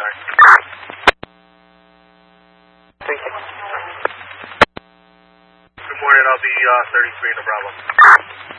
sorry. Thank you. Good morning, I'll be 33 in the Bravo.